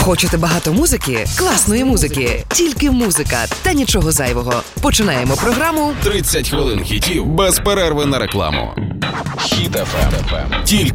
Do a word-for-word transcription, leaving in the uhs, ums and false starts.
Хочете багато музики? Класної музики. Тільки музика та нічого зайвого. Починаємо програму тридцять хвилин хітів без перерви на рекламу. Хіт еф ем. Тільки